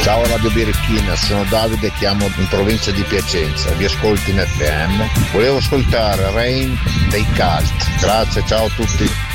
Ciao Radio Birichina, sono Davide, chiamo in provincia di Piacenza, vi ascolto in FM. Volevo ascoltare Rain dei Cult. Grazie, ciao a tutti.